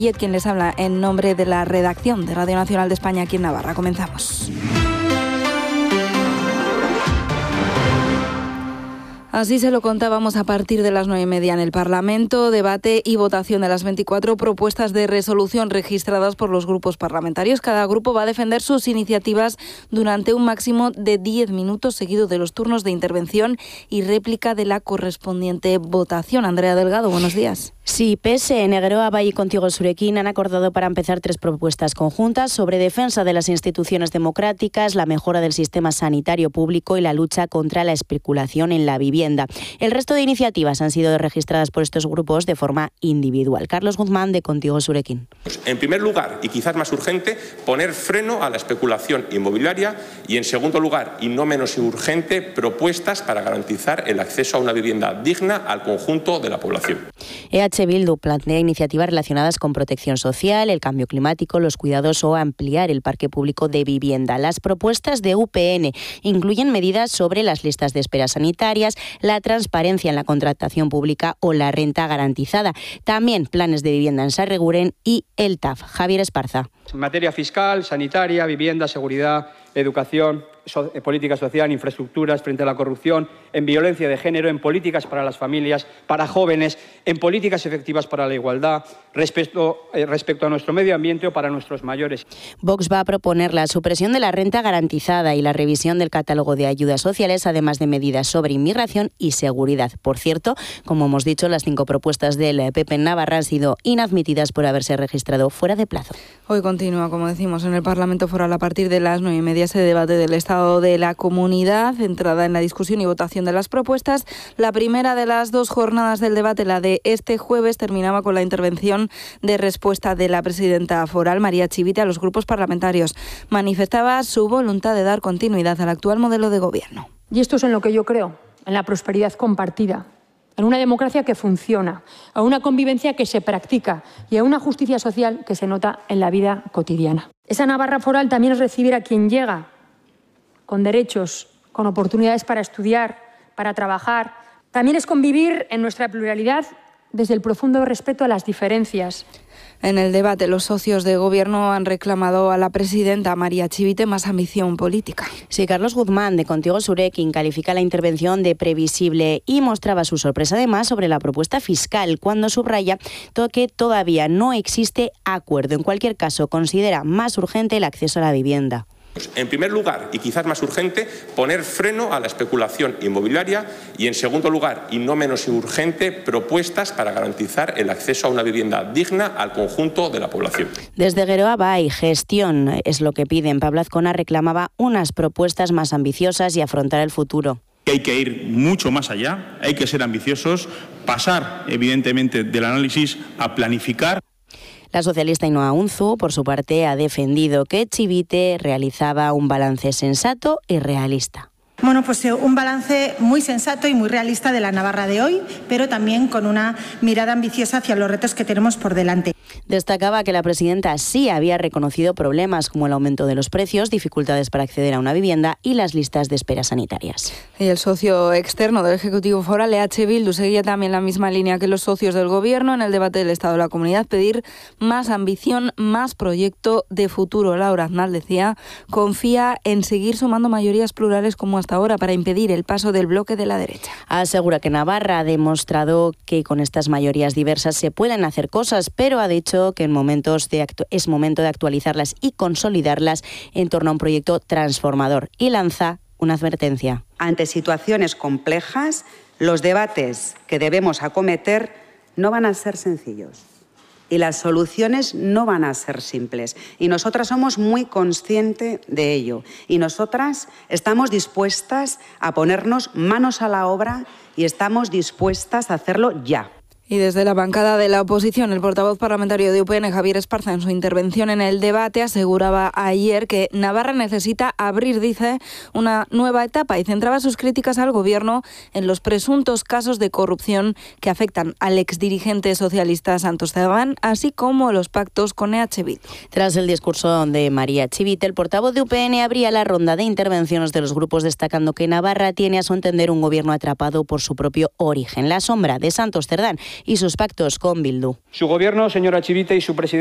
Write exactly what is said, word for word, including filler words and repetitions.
Y quien les habla en nombre de la redacción de Radio Nacional de España aquí en Navarra. Comenzamos. Así se lo contábamos a partir de las nueve y media en el Parlamento, debate y votación de las veinticuatro propuestas de resolución registradas por los grupos parlamentarios. Cada grupo va a defender sus iniciativas durante un máximo de diez minutos, seguido de los turnos de intervención y réplica de la correspondiente votación. Andrea Delgado, buenos días. Sí, P S, Negueroa, Bai y Contigo Zurekin han acordado para empezar tres propuestas conjuntas sobre defensa de las instituciones democráticas, la mejora del sistema sanitario público y la lucha contra la especulación en la vivienda. El resto de iniciativas han sido registradas por estos grupos de forma individual. Carlos Guzmán, de Contigo Zurekin. En primer lugar, y quizás más urgente, poner freno a la especulación inmobiliaria y, en segundo lugar, y no menos urgente, propuestas para garantizar el acceso a una vivienda digna al conjunto de la población. E H Bildu plantea iniciativas relacionadas con protección social, el cambio climático, los cuidados o ampliar el parque público de vivienda. Las propuestas de U P N incluyen medidas sobre las listas de espera sanitarias, la transparencia en la contratación pública o la renta garantizada. También planes de vivienda en Sarreguren y el T A F. Javier Esparza. En materia fiscal, sanitaria, vivienda, seguridad, educación, so, política social, infraestructuras frente a la corrupción, en violencia de género, en políticas para las familias, para jóvenes, en políticas efectivas para la igualdad, respecto, eh, respecto a nuestro medio ambiente o para nuestros mayores. Vox va a proponer la supresión de la renta garantizada y la revisión del catálogo de ayudas sociales, además de medidas sobre inmigración y seguridad. Por cierto, como hemos dicho, las cinco propuestas del P P en Navarra han sido inadmitidas por haberse registrado fuera de plazo. Hoy continúa, como decimos, en el Parlamento Foral a partir de las nueve y media ese debate del Estado de la Comunidad, centrada en la discusión y votación de las propuestas. La primera de las dos jornadas del debate, la de este jueves, terminaba con la intervención de respuesta de la presidenta foral, María Chivite, a los grupos parlamentarios. Manifestaba su voluntad de dar continuidad al actual modelo de gobierno. Y esto es en lo que yo creo, en la prosperidad compartida, en una democracia que funciona, a una convivencia que se practica y a una justicia social que se nota en la vida cotidiana. Esa Navarra foral también es recibir a quien llega con derechos, con oportunidades para estudiar, para trabajar. También es convivir en nuestra pluralidad desde el profundo respeto a las diferencias. En el debate, los socios de gobierno han reclamado a la presidenta María Chivite más ambición política. Sí, Carlos Guzmán, de Contigo Zurekin, califica la intervención de previsible y mostraba su sorpresa además sobre la propuesta fiscal, cuando subraya que todavía no existe acuerdo. En cualquier caso, considera más urgente el acceso a la vivienda. En primer lugar, y quizás más urgente, poner freno a la especulación inmobiliaria y, en segundo lugar, y no menos urgente, propuestas para garantizar el acceso a una vivienda digna al conjunto de la población. Desde Gueroa Bai, gestión es lo que piden. Pablo Azcona reclamaba unas propuestas más ambiciosas y afrontar el futuro. Hay que ir mucho más allá, hay que ser ambiciosos, pasar, evidentemente, del análisis a planificar. La socialista Ainhoa Unzu, por su parte, ha defendido que Chivite realizaba un balance sensato y realista. Bueno, pues un balance muy sensato y muy realista de la Navarra de hoy, pero también con una mirada ambiciosa hacia los retos que tenemos por delante. Destacaba que la presidenta sí había reconocido problemas como el aumento de los precios, dificultades para acceder a una vivienda y las listas de espera sanitarias. Y el socio externo del Ejecutivo Foral, E H Bildu, seguía también la misma línea que los socios del Gobierno en el debate del Estado de la Comunidad, pedir más ambición, más proyecto de futuro. Laura Aznal decía, confía en seguir sumando mayorías plurales como hasta ahora para impedir el paso del bloque de la derecha. Asegura que Navarra ha demostrado que con estas mayorías diversas se pueden hacer cosas, pero ha dicho que en momentos de actu- es momento de actualizarlas y consolidarlas en torno a un proyecto transformador, y lanza una advertencia. Ante situaciones complejas, los debates que debemos acometer no van a ser sencillos. Y las soluciones no van a ser simples. Y nosotras somos muy conscientes de ello. Y nosotras estamos dispuestas a ponernos manos a la obra y estamos dispuestas a hacerlo ya. Y desde la bancada de la oposición, el portavoz parlamentario de U P N, Javier Esparza, en su intervención en el debate, aseguraba ayer que Navarra necesita abrir, dice, una nueva etapa, y centraba sus críticas al Gobierno en los presuntos casos de corrupción que afectan al exdirigente socialista Santos Cerdán, así como los pactos con E H Bildu. Tras el discurso de María Chivite, el portavoz de U P N abría la ronda de intervenciones de los grupos, destacando que Navarra tiene, a su entender, un Gobierno atrapado por su propio origen, la sombra de Santos Cerdán, y sus pactos con Bildu. Su gobierno, señora Chivite, y su presidente